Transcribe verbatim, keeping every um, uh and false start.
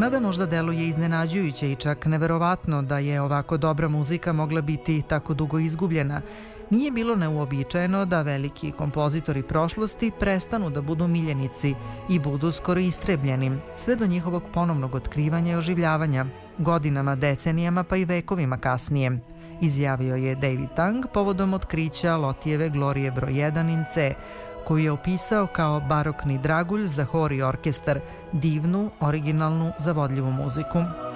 Mada možda deluje iznenađujuće i čak neverovatno da je ovako dobra muzika mogla biti tako dugo izgubljena, nije bilo neuobičajeno da veliki kompozitori prošlosti prestanu da budu miljenici i budu skoro istrebljeni, sve do njihovog ponovnog otkrivanja i oživljavanja, godinama, decenijama pa i vekovima kasnije, izjavio je David Tang povodom otkrića Lotijeve Glorije broj jedan in C, koju je opisao kao barokni dragulj za hor i orkestar, divnu, originalnu, zavodljivu muziku.